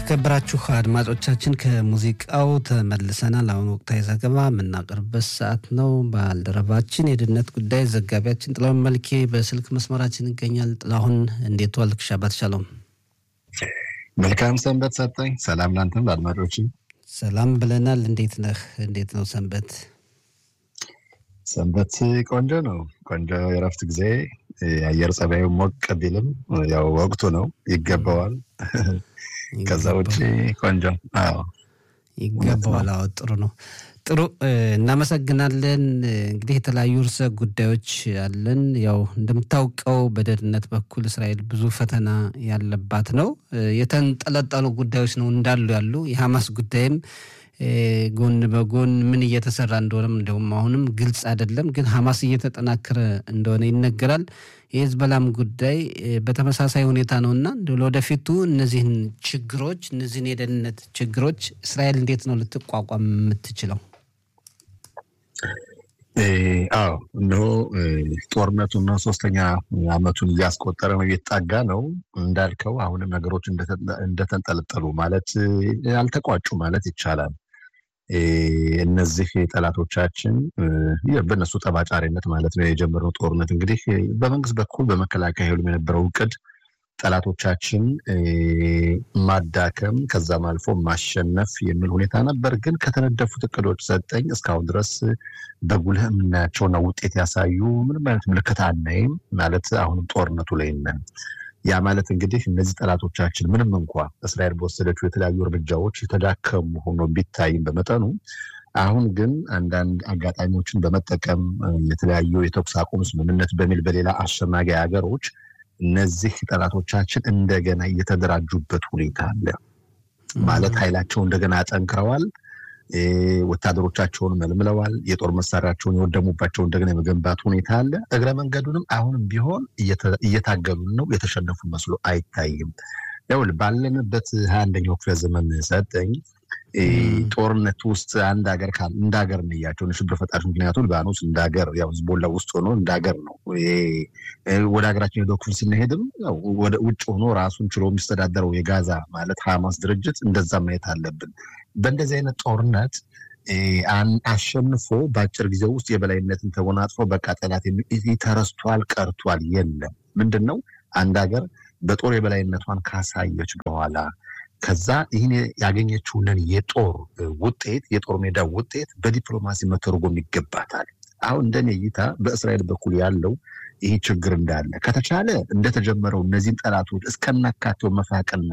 የተከበራችሁ አድማጮቻችን ከሙዚቃው ተመልሰናል። አሁን ወቅታዊ ዘገባ የምናቀርብበት ሰዓት ነው። ባልደረባችን የድነት ጉዳይ ዘጋቢያችን ጥላሁን መልኬ በስልክ መስመራችን ይገኛል። ጥላሁን እንዴት ዋልክ? ሻባት ሻሎም። መልካም ሰንበት ሰጠኝ። ሰላም ላንተም ለአድማጮችም ሰላም ብለናል። እንዴት ነህ? እንዴት ነው ሰንበት? ሰንበት ቆንጆ ነው። ቆንጆ የረፍት ጊዜ፣ የአየር ጸባዩ ሞቅ ቢልም ያው ወቅቱ ነው ይገባዋል። ከዛ ውጪ ቆንጆ ይገባዋል። ጥሩ ነው። ጥሩ እናመሰግናለን። እንግዲህ የተለያዩ ርዕሰ ጉዳዮች አለን። ያው እንደምታውቀው በደህንነት በኩል እስራኤል ብዙ ፈተና ያለባት ነው። የተንጠለጠሉ ጉዳዮች ነው እንዳሉ ያሉ የሐማስ ጉዳይም ጎን በጎን ምን እየተሰራ እንደሆነም እንደውም አሁንም ግልጽ አይደለም፣ ግን ሐማስ እየተጠናከረ እንደሆነ ይነገራል። የህዝበላም ጉዳይ በተመሳሳይ ሁኔታ ነውና ለወደፊቱ እነዚህን ችግሮች እነዚህን የደህንነት ችግሮች እስራኤል እንዴት ነው ልትቋቋም የምትችለው? እነሆ ጦርነቱና ሶስተኛ ዓመቱን እያስቆጠረ ነው፣ እየተጣጋ ነው እንዳልከው። አሁንም ነገሮች እንደተንጠለጠሉ ማለት አልተቋጩ ማለት ይቻላል። እነዚህ ጠላቶቻችን በእነሱ ጠባጫሪነት ማለት ነው የጀመረው ጦርነት እንግዲህ በመንግስት በኩል በመከላከያ ኃይሉ የነበረው እቅድ ጠላቶቻችን ማዳከም ከዛም አልፎ ማሸነፍ የሚል ሁኔታ ነበር። ግን ከተነደፉት እቅዶች ሰጠኝ እስካሁን ድረስ በጉልህ የምናያቸውና ውጤት ያሳዩ ምንም አይነት ምልክት አናይም። ማለት አሁንም ጦርነቱ ላይ ነን። ያ ማለት እንግዲህ እነዚህ ጠላቶቻችን ምንም እንኳ እስራኤል በወሰደችው የተለያዩ እርምጃዎች የተዳከሙ ሆኖ ቢታይም በመጠኑ አሁን ግን አንዳንድ አጋጣሚዎችን በመጠቀም የተለያዩ የተኩስ አቁም ስምምነት በሚል በሌላ አሸማጊ ሀገሮች እነዚህ ጠላቶቻችን እንደገና እየተደራጁበት ሁኔታ አለ። ማለት ኃይላቸውን እንደገና አጠንክረዋል፣ ወታደሮቻቸውን መልምለዋል፣ የጦር መሳሪያቸውን የወደሙባቸው እንደገና የመገንባት ሁኔታ አለ። እግረ መንገዱንም አሁንም ቢሆን እየታገሉን ነው። የተሸነፉ መስሎ አይታይም። ያው ባለንበት 21ኛው ክፍለ ዘመን ሰጠኝ ጦርነት ውስጥ አንድ ሀገር እንደ ሀገር ነያቸው ሽብር ፈጣሪ ምክንያቱም ሊባኖስ እንደ ሀገር ያው ህዝቦላ ውስጥ ሆኖ እንደ ሀገር ነው። ወደ ሀገራችን የሄደው ክፍል ስንሄድም ወደ ውጭ ሆኖ ራሱን ችሎ የሚስተዳደረው የጋዛ ማለት ሐማስ ድርጅት እንደዛ ማየት አለብን። በእንደዚህ አይነት ጦርነት አሸንፎ በአጭር ጊዜ ውስጥ የበላይነትን ተጎናጽፎ በቃ ጠላት ተረስቷል ቀርቷል የለም። ምንድነው አንድ ሀገር በጦር የበላይነቷን ካሳየች በኋላ ከዛ ይህን ያገኘችውን የጦር ውጤት የጦር ሜዳ ውጤት በዲፕሎማሲ መተርጎም ይገባታል። አሁን እንደኔ እይታ በእስራኤል በኩል ያለው ይህ ችግር እንዳለ ከተቻለ እንደተጀመረው እነዚህን ጠላቶች እስከናካቴው መፋቅና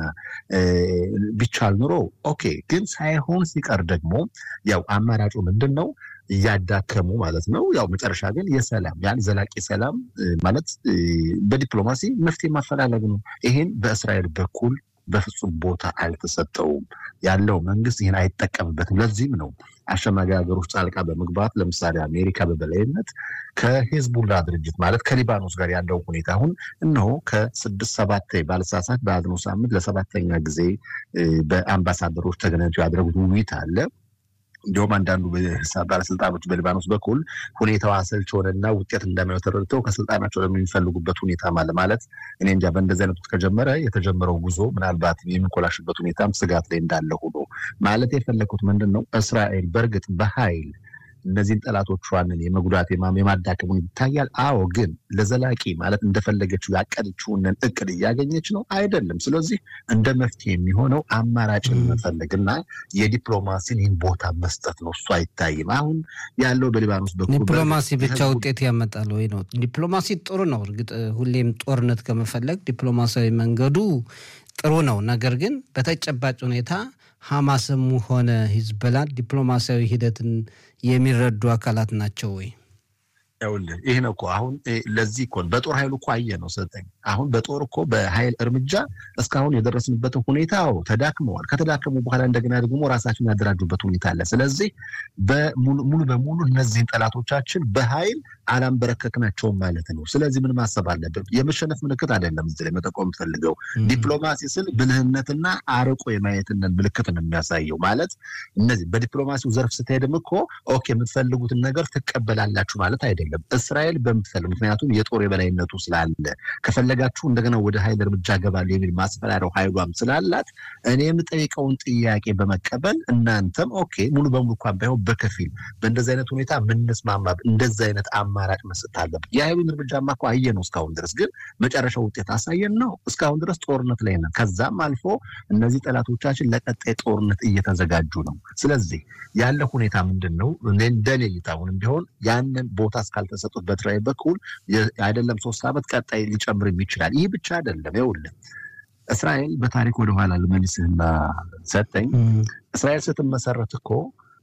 ቢቻል ኑሮ ኦኬ። ግን ሳይሆን ሲቀር ደግሞ ያው አማራጩ ምንድነው? እያዳከሙ ማለት ነው። ያው መጨረሻ ግን የሰላም ያን ዘላቂ ሰላም ማለት በዲፕሎማሲ መፍትሄ ማፈላለግ ነው። ይሄን በእስራኤል በኩል በፍጹም ቦታ አልተሰጠውም። ያለው መንግስት ይሄን አይጠቀምበትም። ለዚህም ነው አሸማጊ ሀገሮች ጣልቃ በመግባት ለምሳሌ አሜሪካ በበላይነት ከሂዝቡላ ድርጅት ማለት ከሊባኖስ ጋር ያለው ሁኔታ አሁን እነሆ ከ6-7 ባለሳሳት በአድኖ ሳምንት ለ7ኛ ጊዜ በአምባሳደሮች ተገናኝተው ያደረጉት ውይይት አለ። እንዲሁም አንዳንዱ ባለስልጣኖች በሊባኖስ በኩል ሁኔታው አሰልች ሆነና ውጤት እንደማይሆን ተረድተው ከስልጣናቸው የሚፈልጉበት ሁኔታ ማለት እኔ እንጃ። በእንደዚህ አይነት ከጀመረ የተጀመረው ጉዞ ምናልባት የሚኮላሽበት ሁኔታም ስጋት ላይ እንዳለ ሆኖ ማለት የፈለኩት ምንድነው እስራኤል በእርግጥ በኃይል እነዚህን ጠላቶቿን የመጉዳት የማዳከሙን ይታያል። አዎ፣ ግን ለዘላቂ ማለት እንደፈለገችው ያቀደችውን እቅድ እያገኘች ነው አይደለም። ስለዚህ እንደ መፍትሄ የሚሆነው አማራጭን መፈለግና የዲፕሎማሲን ይህን ቦታ መስጠት ነው። እሱ አይታይም። አሁን ያለው በሊባኖስ በኩል ዲፕሎማሲ ብቻ ውጤት ያመጣል ወይ ነው? ዲፕሎማሲ ጥሩ ነው እርግጥ፣ ሁሌም ጦርነት ከመፈለግ ዲፕሎማሲያዊ መንገዱ ጥሩ ነው። ነገር ግን በተጨባጭ ሁኔታ ሐማስም ሆነ ሂዝቦላ ዲፕሎማሲያዊ ሂደትን የሚረዱ አካላት ናቸው ወይ? ያውልህ ይሄ ነው እኮ አሁን ለዚህ እኮ በጦር ኃይሉ እኮ አየ ነው ሰጠኝ። አሁን በጦር እኮ በኃይል እርምጃ እስካሁን የደረስንበት ሁኔታው ተዳክመዋል። ከተዳከሙ በኋላ እንደገና ደግሞ ራሳቸውን ያደራጁበት ሁኔታ አለ። ስለዚህ ሙሉ በሙሉ እነዚህን ጠላቶቻችን በኃይል አላንበረከክናቸውም ማለት ነው። ስለዚህ ምን ማሰብ አለብን? የመሸነፍ ምልክት አይደለም እዚህ ላይ መጠቆም ፈልገው። ዲፕሎማሲ ስል ብልህነትና አርቆ የማየትን ምልክት ነው የሚያሳየው። ማለት እነዚህ በዲፕሎማሲው ዘርፍ ስትሄድም እኮ ኦኬ የምትፈልጉትን ነገር ትቀበላላችሁ ማለት አይደለም። እስራኤል በምትፈልግ ምክንያቱም የጦር የበላይነቱ ስላለ ከፈለ ከፈለጋችሁ እንደገና ወደ ኃይል እርምጃ ገባሉ የሚል ማስፈራሪያው ኃይሏም ስላላት እኔ የምጠይቀውን ጥያቄ በመቀበል እናንተም ኦኬ ሙሉ በሙሉ እንኳን ባይሆን በከፊል በእንደዚህ አይነት ሁኔታ ምንስማማ እንደዚህ አይነት አማራጭ መስጠት አለብን። የኃይሉን እርምጃማ እኮ አየነው እስካሁን ድረስ ግን መጨረሻው ውጤት አሳየን ነው። እስካሁን ድረስ ጦርነት ላይ ነን። ከዛም አልፎ እነዚህ ጠላቶቻችን ለቀጣይ ጦርነት እየተዘጋጁ ነው። ስለዚህ ያለ ሁኔታ ምንድነው? እንደኔ ይታውን ቢሆን ያንን ቦታ እስካልተሰጡት በትራይ በኩል አይደለም 3 ዓመት ቀጣይ ሊጨምር ይችላል። ይህ ብቻ አይደለም። ይኸውልህ እስራኤል በታሪክ ወደ ኋላ ልመልስህና ሰጠኝ እስራኤል ስትመሰረት እኮ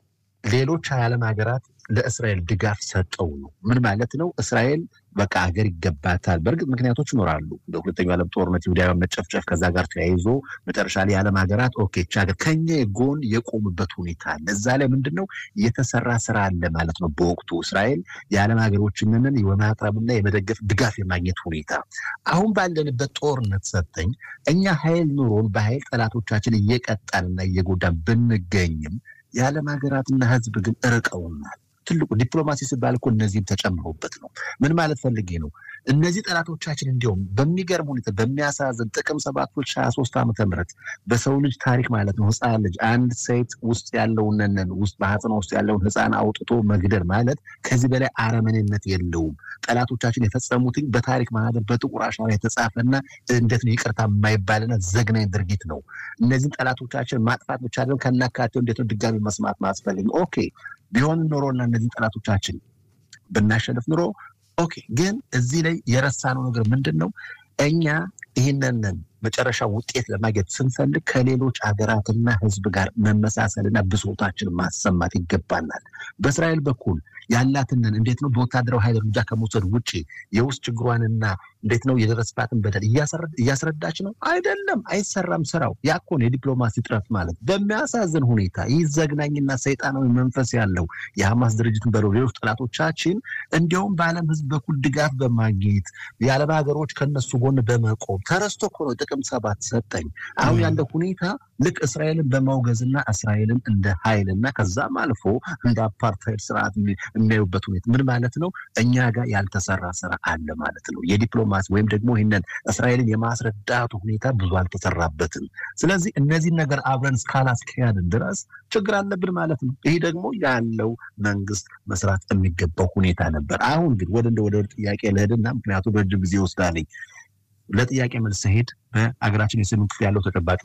ሌሎች ዓለም ሀገራት ለእስራኤል ድጋፍ ሰጠው ነው። ምን ማለት ነው? እስራኤል በቃ ሀገር ይገባታል። በርግጥ ምክንያቶች ይኖራሉ። በሁለተኛው ዓለም ጦርነት ይሁዳውያን መጨፍጨፍ ከዛ ጋር ተያይዞ መጨረሻ ላይ የዓለም ሀገራት ኦኬ ሀገር ከኛ ጎን የቆሙበት ሁኔታ አለ። እዛ ላይ ምንድነው የተሰራ ስራ አለ ማለት ነው። በወቅቱ እስራኤል የዓለም ሀገሮችን የማቅረብና የመደገፍ ድጋፍ የማግኘት ሁኔታ አሁን ባለንበት ጦርነት ሰጠኝ እኛ ኃይል ኑሮን በኃይል ጠላቶቻችን እየቀጣንና እየጎዳን ብንገኝም የዓለም ሀገራትና ህዝብ ግን እርቀውናል። ትልቁ ዲፕሎማሲ ሲባል እኮ እነዚህም ተጨምሮበት ነው። ምን ማለት ፈልጌ ነው? እነዚህ ጠላቶቻችን እንዲያውም በሚገርም ሁኔታ በሚያሳዝን ጥቅም 7 2023 ዓመተ ምህረት በሰው ልጅ ታሪክ ማለት ነው ህፃን ልጅ አንድ ሴት ውስጥ ያለውን ውስጥ በሐጽና ውስጥ ያለውን ህፃን አውጥቶ መግደል ማለት ከዚህ በላይ አረመኔነት የለውም። ጠላቶቻችን የፈጸሙት በታሪክ ማለት በጥቁር አሻራ የተጻፈና እንዴት ነው ይቅርታ የማይባልና ዘግናኝ ድርጊት ነው። እነዚህን ጠላቶቻችን ማጥፋት ብቻ አይደለም ከናካቴው እንዴት ነው ድጋሚ መስማት ማስፈልግ ኦኬ ቢሆን ኖሮና እነዚህ ጠላቶቻችን ብናሸንፍ ኖሮ ኦኬ። ግን እዚህ ላይ የረሳነው ነገር ምንድነው? እኛ ይሄንን መጨረሻ ውጤት ለማግኘት ስንፈልግ ከሌሎች ሀገራትና ህዝብ ጋር መመሳሰልና ብሶታችን ማሰማት ይገባናል። በእስራኤል በኩል ያላትን እንዴት ነው በወታደራዊ ኃይል እርምጃ ከመውሰድ ውጪ የውስጥ ችግሯንና እንዴት ነው የደረሰባትን በደል እያስረዳች ነው አይደለም። አይሰራም ስራው። ያኮ ነው የዲፕሎማሲ ጥረት ማለት። በሚያሳዝን ሁኔታ ይዘግናኝና ሰይጣናዊ መንፈስ ያለው የሐማስ ድርጅትን በሌሎች ጠላቶቻችን እንዲያውም በዓለም ህዝብ በኩል ድጋፍ በማግኘት የዓለም ሀገሮች ከነሱ ጎን በመቆም ተረስቶ እኮ ነው ጥቅም 7 ሰጠኝ አሁን ያለው ሁኔታ ልክ እስራኤልን በማውገዝና እስራኤልን እንደ ኃይልና ከዛም አልፎ እንደ አፓርታይድ ስርዓት የሚያዩበት ሁኔታ ምን ማለት ነው? እኛ ጋር ያልተሰራ ስራ አለ ማለት ነው። የዲፕሎማሲ ወይም ደግሞ ይሄንን እስራኤልን የማስረዳቱ ሁኔታ ብዙ አልተሰራበትም። ስለዚህ እነዚህ ነገር አብረን እስካላስከያድን ድረስ ችግር አለብን ማለት ነው። ይሄ ደግሞ ያለው መንግስት መስራት የሚገባው ሁኔታ ነበር። አሁን ግን ወደ ጥያቄ ለሄድና ምክንያቱም ረጅም ጊዜ ወስዳለኝ ለጥያቄ መልስ ሄድ በአገራችን የሰሜን ክፍል ያለው ተጨባጭ